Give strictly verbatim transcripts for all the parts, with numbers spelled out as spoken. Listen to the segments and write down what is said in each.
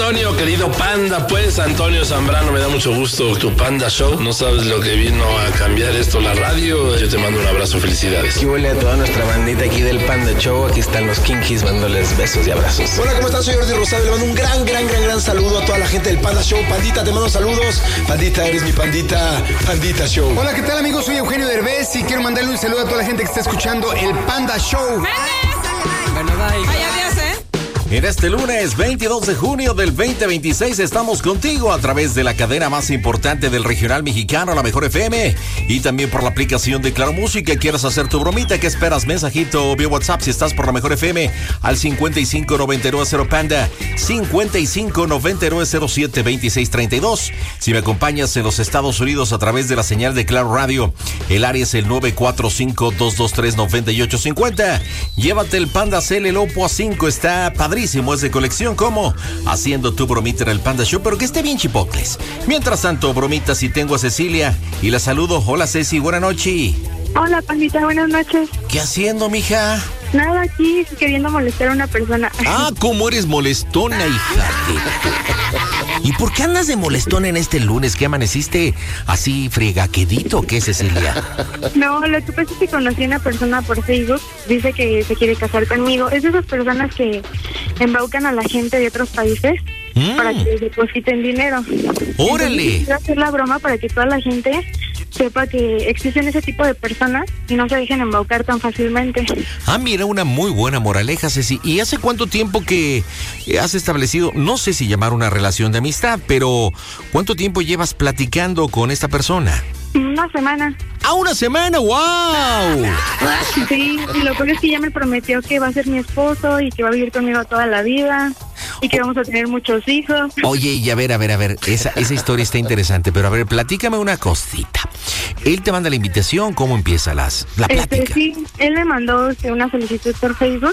Antonio, querido Panda, pues, Antonio Zambrano, me da mucho gusto tu Panda Show. No sabes lo que vino a cambiar esto, la radio. Yo te mando un abrazo, felicidades. Y huele a toda nuestra bandita aquí del Panda Show. Aquí están los Kinkies dándoles besos y abrazos. Hola, ¿cómo estás? Soy Jordi Rosado. Le mando un gran, gran, gran, gran saludo a toda la gente del Panda Show. Pandita, te mando saludos. Pandita, eres mi pandita. Pandita Show. Hola, ¿qué tal, amigos? Soy Eugenio Derbez y quiero mandarle un saludo a toda la gente que está escuchando el Panda Show. Bueno, bye. Ay, adiós, ¿eh? En este lunes veintidós de junio del veinte veintiséis estamos contigo a través de la cadena más importante del regional mexicano, la Mejor F M, y también por la aplicación de Claro Música. ¿Quieres hacer tu bromita? ¿Qué esperas? Mensajito vía WhatsApp si estás por la Mejor F M al cincuenta y cinco noventa y nueve cero Panda, cincuenta y cinco noventa y nueve cero siete veintiséis treinta y dos. Si me acompañas en los Estados Unidos a través de la señal de Claro Radio, el área es el nueve cuatro cinco, dos dos tres, nueve ocho cinco cero. Llévate el Panda C L, el Oppo A cinco, está padrísimo. Es de colección, como haciendo tu bromita en el Panda Show, pero que esté bien chipocles. Mientras tanto, bromitas, y tengo a Cecilia y la saludo. Hola, Ceci, buena noche. Hola, Pandita, buenas noches. ¿Qué haciendo, mija? Nada, aquí queriendo molestar a una persona. Ah, ¿cómo eres molestona, hija? ¿Y por qué andas de molestona en este lunes? ¿Qué amaneciste así fregaquedito? ¿Qué, Cecilia? No, lo que pasa es que conocí a una persona por Facebook. Dice que se quiere casar conmigo. Es de esas personas que embaucan a la gente de otros países mm. para que les depositen dinero. ¡Órale! Quiero hacer la broma para que toda la gente sepa que existen ese tipo de personas y no se dejen embaucar tan fácilmente. Ah, mira, una muy buena moraleja, Ceci. ¿Y hace cuánto tiempo que has establecido, no sé si llamar una relación de amistad, pero cuánto tiempo llevas platicando con esta persona? Una semana. ¡Ah, una semana! ¡Wow! Sí, y lo peor es que ya me prometió que va a ser mi esposo y que va a vivir conmigo toda la vida y que vamos a tener muchos hijos. Oye, y a ver, a ver, a ver, esa, esa historia está interesante, pero a ver, platícame una cosita. Él te manda la invitación, ¿cómo empieza las, la plática? Este, sí, él me mandó una solicitud por Facebook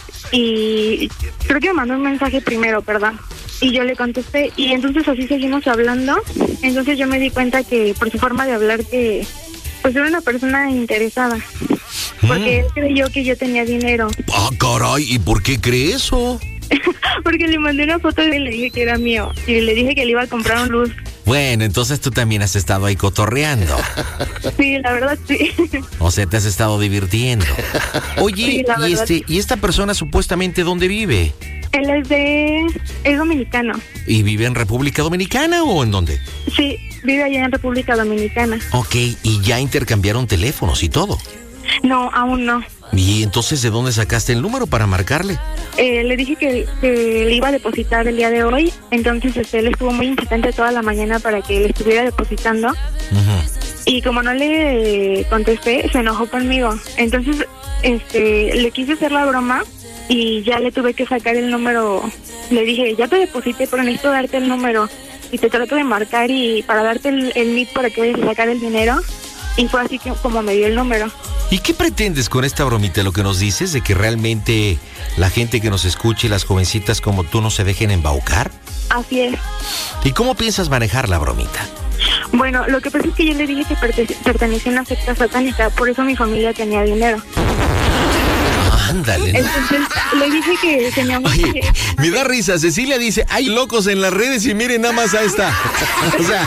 y creo que me mandó un mensaje primero, perdón. Y yo le contesté y entonces así seguimos hablando. Entonces yo me di cuenta que por su forma de hablar que pues era una persona interesada. Porque mm. él creyó que yo tenía dinero. Ah, caray, ¿y por qué cree eso? Porque le mandé una foto y le dije que era mío. Y le dije que le iba a comprar un luz. Bueno, entonces tú también has estado ahí cotorreando. Sí, la verdad sí. O sea, te has estado divirtiendo. Oye, sí, y este, ¿y esta persona supuestamente dónde vive? Él es de... es dominicano. ¿Y vive en República Dominicana o en dónde? Sí, vive allá en República Dominicana. Ok, ¿y ya intercambiaron teléfonos y todo? No, aún no. ¿Y entonces de dónde sacaste el número para marcarle? Eh, le dije que, que le iba a depositar el día de hoy, entonces este, él estuvo muy insistente toda la mañana para que le estuviera depositando. Uh-huh. Y como no le contesté, se enojó conmigo. Entonces este, le quise hacer la broma y ya le tuve que sacar el número. Le dije, ya te deposité, pero necesito darte el número. Y te trato de marcar y para darte el, el N I P para que vayas a sacar el dinero. Y fue así que como me dio el número. ¿Y qué pretendes con esta bromita? Lo que nos dices de que realmente la gente que nos escuche, las jovencitas como tú, no se dejen embaucar. Así es. ¿Y cómo piensas manejar la bromita? Bueno, lo que pasa es que yo le dije que perte- pertenecía a una secta satánica, por eso mi familia tenía dinero. Ándale. Entonces le dije que teníamos Oye, que... me da risa. Cecilia dice, hay locos en las redes y miren nada más a esta. O sea...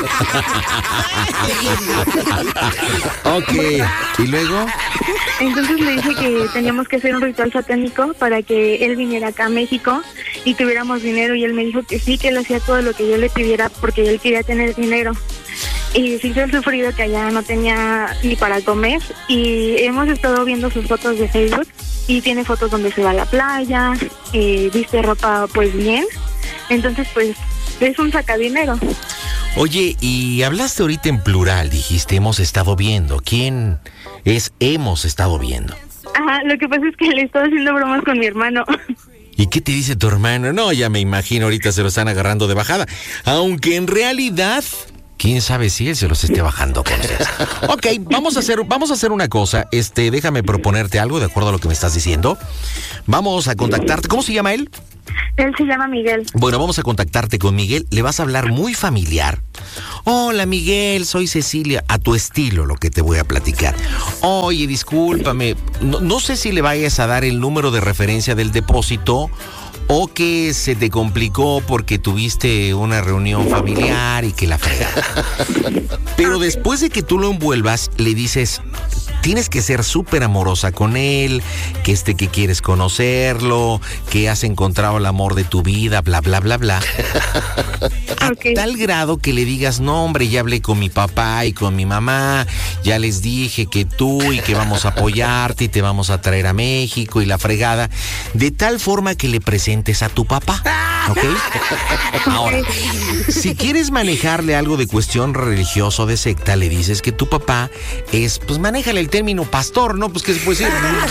Ok, ¿y luego? Entonces le dije que teníamos que hacer un ritual satánico para que él viniera acá a México y tuviéramos dinero, y él me dijo que sí, que él hacía todo lo que yo le pidiera porque él quería tener dinero. Y sí se ha sufrido que allá no tenía ni para comer, y hemos estado viendo sus fotos de Facebook y tiene fotos donde se va a la playa, eh, viste ropa pues bien, entonces pues es un sacadinero. Oye, y hablaste ahorita en plural, dijiste hemos estado viendo. ¿Quién es hemos estado viendo? Ajá, lo que pasa es que le estoy haciendo bromas con mi hermano. ¿Y qué te dice tu hermano? No, ya me imagino, ahorita se lo están agarrando de bajada. Aunque en realidad, quién sabe si él se los esté bajando con ustedes. Ok, vamos a hacer, vamos a hacer una cosa. Este, déjame proponerte algo de acuerdo a lo que me estás diciendo. Vamos a contactarte. ¿Cómo se llama él? Él se llama Miguel. Bueno, vamos a contactarte con Miguel. Le vas a hablar muy familiar. Hola, Miguel, soy Cecilia. A tu estilo, lo que te voy a platicar. Oye, discúlpame. No, no sé si le vayas a dar el número de referencia del depósito o que se te complicó porque tuviste una reunión familiar y que la fregada. Pero después de que tú lo envuelvas, le dices, tienes que ser súper amorosa con él, que este que quieres conocerlo, que has encontrado el amor de tu vida, bla, bla, bla, bla. A okay. tal grado que le digas, no, hombre, ya hablé con mi papá y con mi mamá, ya les dije que tú y que vamos a apoyarte y te vamos a traer a México y la fregada, de tal forma que le presentes a tu papá, ¿ok? Ahora, si quieres manejarle algo de cuestión religiosa o de secta, le dices que tu papá es, pues manéjale el término pastor, ¿no? Pues, ¿qué se puede decir?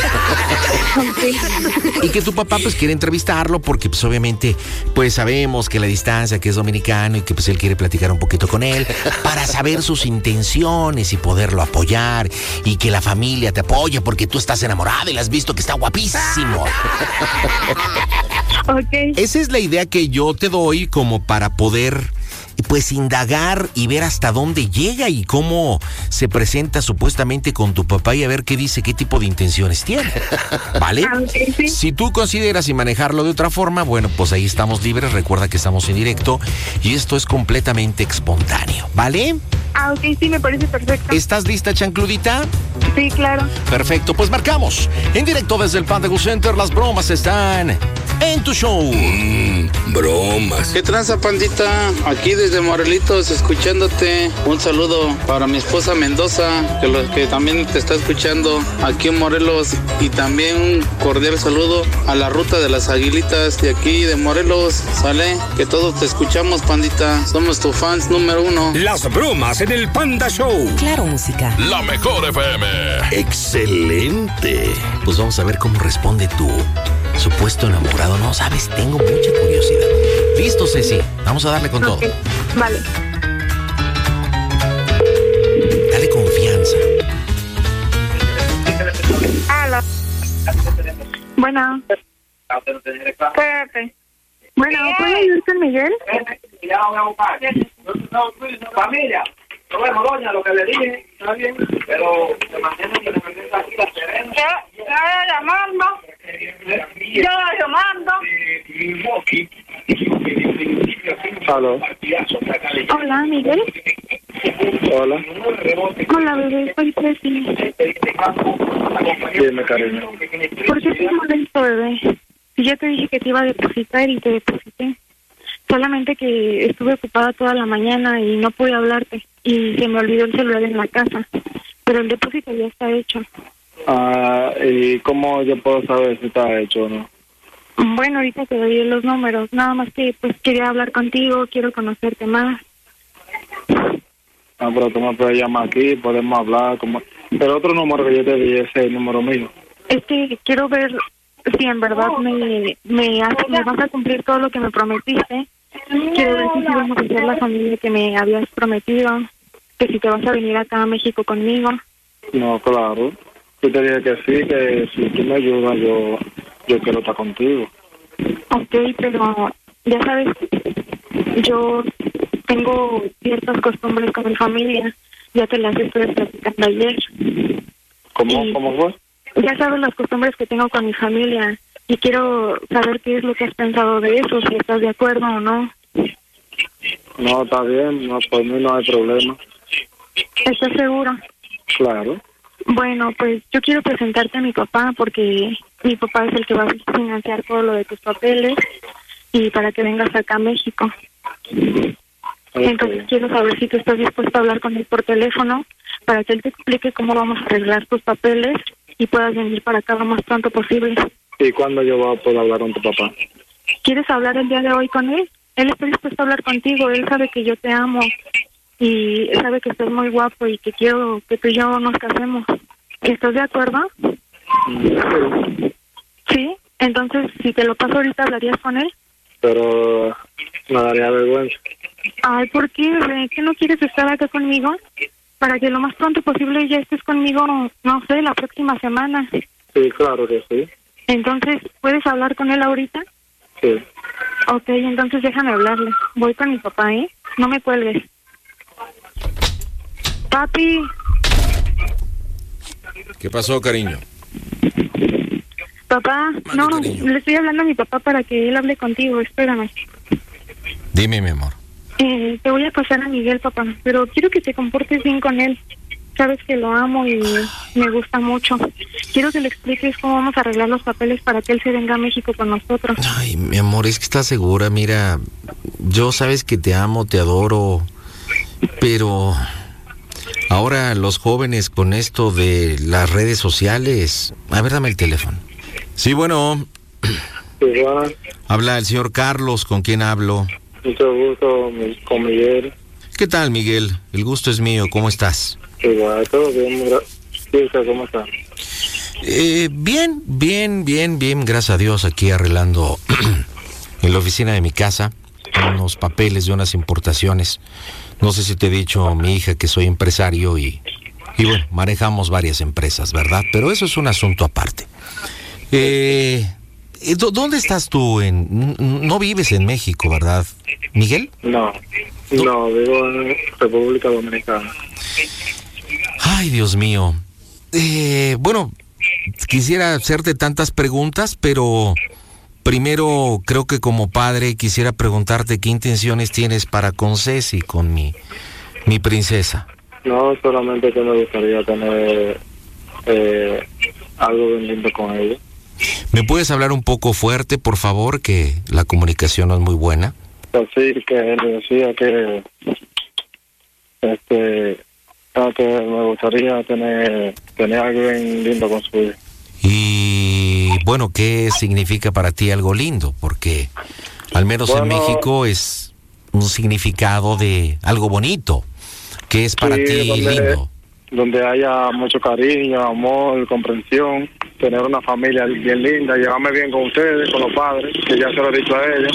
Y que tu papá, pues, quiere entrevistarlo porque, pues, obviamente, pues, sabemos que la distancia, que es dominicano y que, pues, él quiere platicar un poquito con él para saber sus intenciones y poderlo apoyar y que la familia te apoye porque tú estás enamorada y le has visto que está guapísimo. Okay. Esa es la idea que yo te doy como para poder, pues, indagar y ver hasta dónde llega y cómo se presenta supuestamente con tu papá y a ver qué dice, qué tipo de intenciones tiene, ¿vale? Okay, sí. Si tú consideras y manejarlo de otra forma, bueno, pues ahí estamos libres, recuerda que estamos en directo y esto es completamente espontáneo, ¿vale? Ah, ok, sí, me parece perfecto. ¿Estás lista, chancludita? Sí, claro. Perfecto, pues marcamos. En directo desde el Panda Go Center, las bromas están en tu show. Mmm, bromas. ¿Qué tranza, pandita? Aquí desde Morelitos, escuchándote. Un saludo para mi esposa Mendoza, que, lo, que también te está escuchando aquí en Morelos. Y también un cordial saludo a la Ruta de las Aguilitas de aquí de Morelos. ¿Sale? Que todos te escuchamos, pandita. Somos tus fans número uno. Las bromas en el Panda Show. Claro, música. La mejor F M. Excelente. Pues vamos a ver cómo responde tu supuesto enamorado. No sabes, tengo mucha curiosidad. Listo, Ceci. Vamos a darle con okay. todo. Vale. Dale confianza. Hola. Bueno. Espérate. Bueno, ¿puedo ir con Miguel? Familia. No vemos, doña, lo que le dije, está bien, pero se mantiene que le presenta aquí la serena. Yo, yo llamando, yo llamando. Aló. Hola, Miguel. Hola. Hola, bebé, soy Ceci. Dime, cariño. ¿Por qué te molesto, bebé? Si yo te dije que te iba a depositar y te deposité. Solamente que estuve ocupada toda la mañana y no pude hablarte. Y se me olvidó el celular en la casa. Pero el depósito ya está hecho. Ah, ¿y cómo yo puedo saber si está hecho o no? Bueno, ahorita te doy los números. Nada más que pues quería hablar contigo, quiero conocerte más. Ah, pero tú me puedes llamar aquí, podemos hablar. Como... Pero otro número que yo te di, ese es el número mío. Es que quiero ver si en verdad me, me, hace, me vas a cumplir todo lo que me prometiste. Quiero ver si vamos a hacer la familia que me habías prometido, que si te vas a venir acá a México conmigo. No, claro. Yo te dije que sí, que si tú me ayudas, yo, yo quiero estar contigo. Ok, pero ya sabes, yo tengo ciertas costumbres con mi familia. Ya te las estuve platicando ayer. ¿Cómo, y ¿Cómo fue? Ya sabes las costumbres que tengo con mi familia. Y quiero saber qué es lo que has pensado de eso, si estás de acuerdo o no. No, está bien, no, por mí no hay problema. ¿Estás seguro? Claro. Bueno, pues yo quiero presentarte a mi papá porque mi papá es el que va a financiar todo lo de tus papeles y para que vengas acá a México. Okay. Entonces quiero saber si tú estás dispuesto a hablar con él por teléfono para que él te explique cómo vamos a arreglar tus papeles y puedas venir para acá lo más pronto posible. ¿Y cuándo yo voy a poder hablar con tu papá? ¿Quieres hablar el día de hoy con él? Él está dispuesto a hablar contigo, él sabe que yo te amo y sabe que estás muy guapo y que quiero que tú y yo nos casemos. ¿Estás de acuerdo? Sí. ¿Sí? Entonces, si te lo paso ahorita, ¿hablarías con él? Pero me daría vergüenza. Ay, ¿por qué, bebé? ¿Que no quieres estar acá conmigo? Para que lo más pronto posible ya estés conmigo, no sé, la próxima semana. Sí, claro que sí. Entonces, ¿puedes hablar con él ahorita? Sí. Ok, entonces déjame hablarle. Voy con mi papá, ¿eh? No me cuelgues. Papi. ¿Qué pasó, cariño? Papá, no, le estoy hablando a mi papá para que él hable contigo, espérame. Dime, mi amor. Eh, te voy a pasar a Miguel, papá, pero quiero que te comportes bien con él. Sabes que lo amo y me gusta mucho. Quiero que le expliques cómo vamos a arreglar los papeles para que él se venga a México con nosotros. Ay, mi amor, es que estás segura. Mira, yo sabes que te amo, te adoro, pero ahora los jóvenes con esto de las redes sociales... A ver, dame el teléfono. Sí, bueno. Sí, bueno. Habla el señor Carlos, ¿con quién hablo? Mucho gusto, con Miguel. ¿Qué tal, Miguel? El gusto es mío, ¿cómo estás? Igual, todo bien, gracias. ¿Cómo estás? Eh, bien, bien, bien, bien, gracias a Dios, aquí arreglando en la oficina de mi casa unos papeles de unas importaciones. No sé si te he dicho, mi hija, que soy empresario y, y bueno, manejamos varias empresas, ¿verdad? Pero eso es un asunto aparte. Eh, ¿Dónde estás tú? En, no vives en México, ¿verdad, Miguel? No, no, no vivo en República Dominicana. Ay, Dios mío. Eh, bueno, quisiera hacerte tantas preguntas, pero primero creo que como padre quisiera preguntarte qué intenciones tienes para con Ceci, con mi, mi princesa. No, solamente que me gustaría tener eh, algo bien lindo con ella. ¿Me puedes hablar un poco fuerte, por favor, que la comunicación no es muy buena? Así que le decía que este que me gustaría tener tener algo bien lindo con su hija. Y bueno, ¿qué significa para ti algo lindo? Porque al menos bueno, en México es un significado de algo bonito. ¿Qué es para sí, ti donde, lindo? Donde haya mucho cariño, amor, comprensión, tener una familia bien linda, llevarme bien con ustedes, con los padres, que ya se lo he dicho a ella.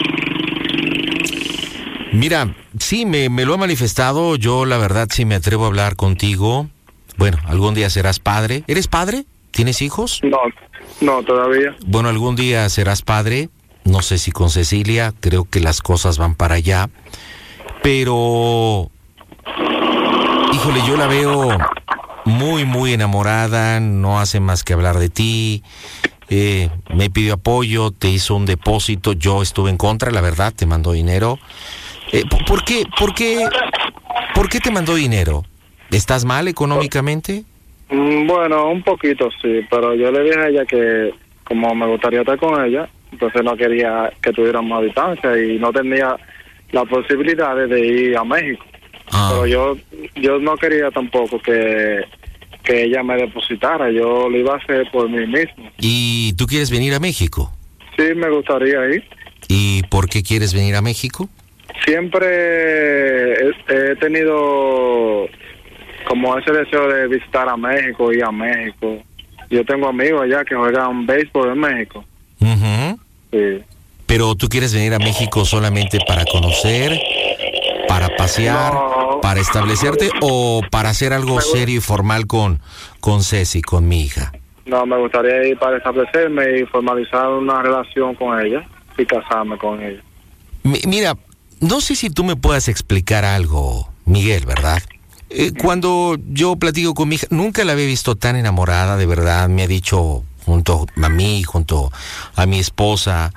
Mira, sí, me, me lo ha manifestado. Yo, la verdad, sí me atrevo a hablar contigo. Bueno, algún día serás padre. ¿Eres padre? ¿Tienes hijos? No, no, todavía. Bueno, algún día serás padre. No sé si con Cecilia. Creo que las cosas van para allá. Pero... híjole, yo la veo muy, muy enamorada. No hace más que hablar de ti. Eh, me pidió apoyo, te hizo un depósito. Yo estuve en contra, la verdad, te mandó dinero. Eh, ¿por qué, por qué, por qué te mandó dinero? ¿Estás mal económicamente? Bueno, un poquito sí, pero yo le dije a ella que como me gustaría estar con ella, entonces no quería que tuviéramos distancia y no tenía la posibilidad de ir a México. Ah. Pero yo yo no quería tampoco que, que ella me depositara, yo lo iba a hacer por mí mismo. ¿Y tú quieres venir a México? Sí, me gustaría ir. ¿Y por qué quieres venir a México? Siempre he, he tenido como ese deseo de visitar a México, ir a México. Yo tengo amigos allá que juegan béisbol en México. Uh-huh. Sí. ¿Pero tú quieres venir a México solamente para conocer, para pasear, no, para establecerte o para hacer algo serio y formal con, con Ceci, con mi hija? No, me gustaría ir para establecerme y formalizar una relación con ella y casarme con ella. Mi, mira, no sé si tú me puedas explicar algo, Miguel, ¿verdad? Eh, cuando yo platico con mi hija, nunca la había visto tan enamorada, de verdad. Me ha dicho junto a mí, junto a mi esposa,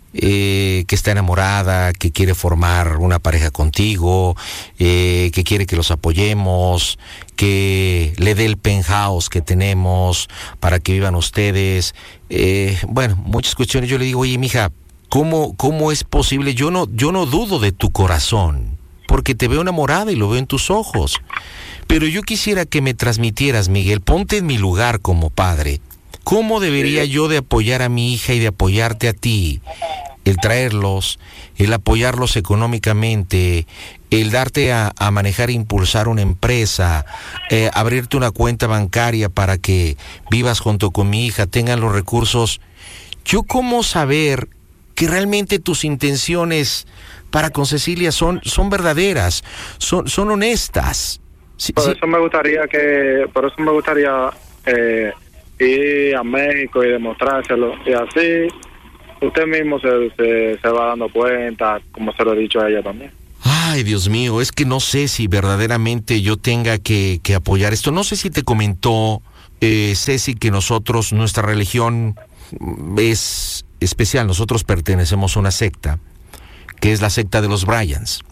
eh, que está enamorada, que quiere formar una pareja contigo, eh, que quiere que los apoyemos, que le dé el penthouse que tenemos para que vivan ustedes. Eh, bueno, muchas cuestiones. Yo le digo, oye, mija, ¿Cómo, ¿Cómo es posible? Yo no, yo no dudo de tu corazón, porque te veo enamorada y lo veo en tus ojos. Pero yo quisiera que me transmitieras, Miguel, ponte en mi lugar como padre. ¿Cómo debería yo de apoyar a mi hija y de apoyarte a ti? El traerlos, el apoyarlos económicamente, el darte a, a manejar e impulsar una empresa, eh, abrirte una cuenta bancaria para que vivas junto con mi hija, tengan los recursos. ¿Yo cómo saber que realmente tus intenciones para con Cecilia son, son verdaderas, son, son honestas? Sí, por sí. eso me gustaría que, por eso me gustaría eh, ir a México y demostrárselo, y así usted mismo se, se, se va dando cuenta, como se lo he dicho a ella también. Ay, Dios mío, es que no sé si verdaderamente yo tenga que, que apoyar esto. No sé si te comentó eh, Ceci que nosotros, nuestra religión es especial. Nosotros pertenecemos a una secta, que es la secta de los Bryans,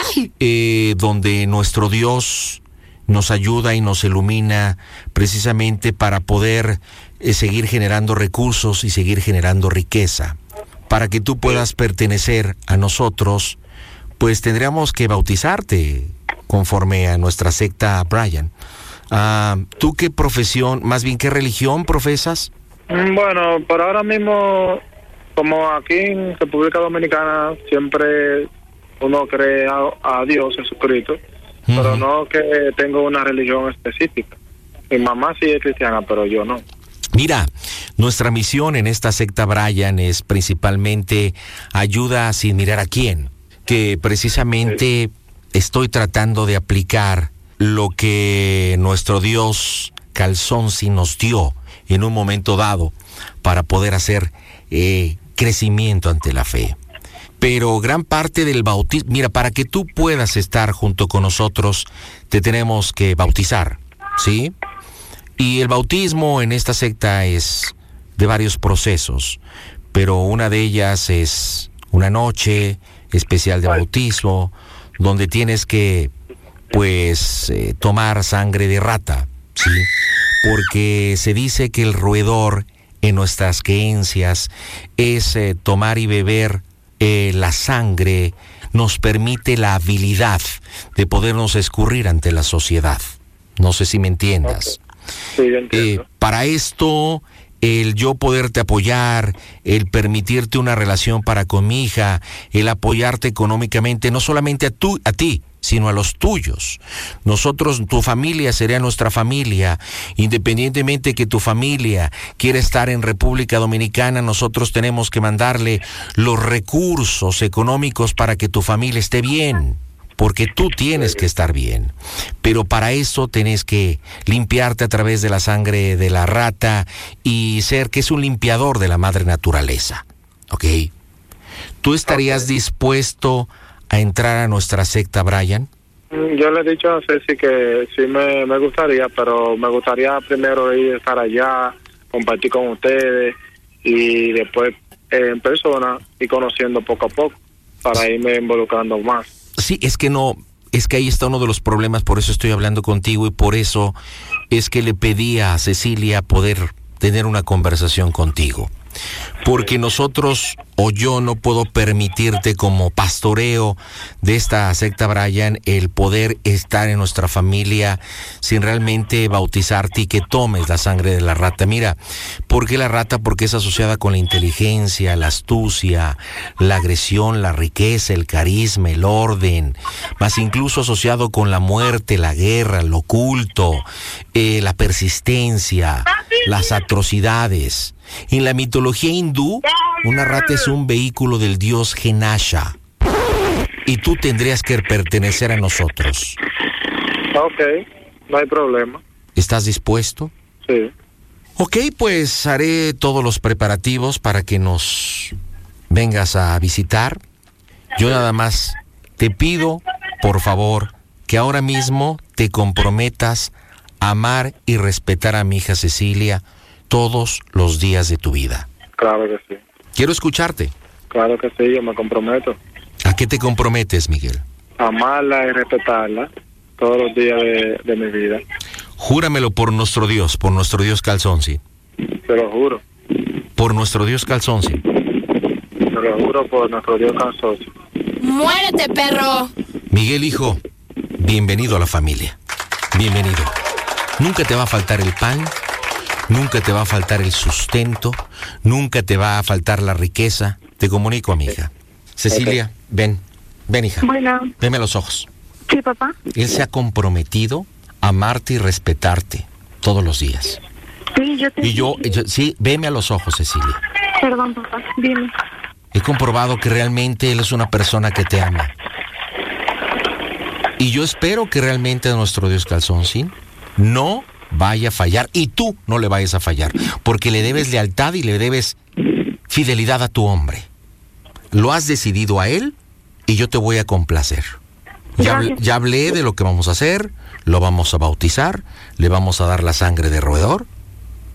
eh, donde nuestro Dios nos ayuda y nos ilumina precisamente para poder eh, seguir generando recursos y seguir generando riqueza. Para que tú puedas pertenecer a nosotros, pues tendríamos que bautizarte conforme a nuestra secta Bryan. Uh, ¿Tú qué profesión, más bien qué religión profesas? Bueno, por ahora mismo, como aquí en República Dominicana siempre uno cree a, a Dios, Jesucristo, uh-huh. pero no que tengo una religión específica. Mi mamá sí es cristiana, pero yo no. Mira, nuestra misión en esta secta Bryan es principalmente ayuda sin mirar a quién, que precisamente sí. estoy tratando de aplicar lo que nuestro Dios Calzonsi nos dio en un momento dado para poder hacer eh, crecimiento ante la fe. Pero gran parte del bautismo, mira, para que tú puedas estar junto con nosotros, te tenemos que bautizar, ¿sí? Y el bautismo en esta secta es de varios procesos, pero una de ellas es una noche especial de bautismo, donde tienes que, pues, eh, tomar sangre de rata, ¿sí? Porque se dice que el roedor en nuestras creencias es eh, tomar y beber eh, la sangre, nos permite la habilidad de podernos escurrir ante la sociedad. No sé si me entiendas. Okay. Sí, eh, para esto, el yo poderte apoyar, el permitirte una relación para con mi hija, el apoyarte económicamente, no solamente a, tú, a ti, sino a los tuyos. Nosotros, tu familia sería nuestra familia. Independientemente que tu familia quiera estar en República Dominicana, nosotros tenemos que mandarle los recursos económicos para que tu familia esté bien. Porque tú tienes que estar bien. Pero para eso tenés que limpiarte a través de la sangre de la rata y ser que es un limpiador de la madre naturaleza. ¿Ok? ¿Tú estarías okay. dispuesto a entrar a nuestra secta, Bryan? Yo le he dicho a Ceci que sí me, me gustaría, pero me gustaría primero ir a estar allá, compartir con ustedes y después eh, en persona y conociendo poco a poco para irme involucrando más. Sí, es que no, es que ahí está uno de los problemas, por eso estoy hablando contigo y por eso es que le pedí a Cecilia poder tener una conversación contigo. Porque nosotros o yo no puedo permitirte como pastoreo de esta secta Bryan el poder estar en nuestra familia sin realmente bautizarte y que tomes la sangre de la rata. Mira, ¿por qué la rata? Porque es asociada con la inteligencia, la astucia, la agresión, la riqueza, el carisma, el orden, más incluso asociado con la muerte, la guerra, lo oculto, eh, la persistencia, las atrocidades. En la mitología hindú, una rata es un vehículo del dios Ganasha. Y tú tendrías que pertenecer a nosotros. Ok, no hay problema. ¿Estás dispuesto? Sí. Ok, pues haré todos los preparativos para que nos vengas a visitar. Yo nada más te pido, por favor, que ahora mismo te comprometas a amar y respetar a mi hija Cecilia todos los días de tu vida. Claro que sí. Quiero escucharte. Claro que sí, yo me comprometo. ¿A qué te comprometes, Miguel? Amarla y respetarla todos los días de, de mi vida. Júramelo por nuestro Dios, por nuestro Dios Calzonsi. Te lo juro. Por nuestro Dios Calzonsi. Te lo juro por nuestro Dios Calzonsi. ¡Muérete, perro! Miguel, hijo, bienvenido a la familia. Bienvenido. Nunca te va a faltar el pan. Nunca te va a faltar el sustento, nunca te va a faltar la riqueza. Te comunico a mi hija. Cecilia, okay. ven, ven hija. Bueno. Veme a los ojos. Sí, papá. Él se ha comprometido a amarte y respetarte todos los días. Sí, yo te... Y yo, yo, sí, veme a los ojos, Cecilia. Perdón, papá, dime. He comprobado que realmente él es una persona que te ama. Y yo espero que realmente a nuestro Dios Calzonsi no vaya a fallar y tú no le vayas a fallar, porque le debes lealtad y le debes fidelidad a tu hombre. Lo has decidido a él y yo te voy a complacer. Ya, ya hablé de lo que vamos a hacer, lo vamos a bautizar, le vamos a dar la sangre de roedor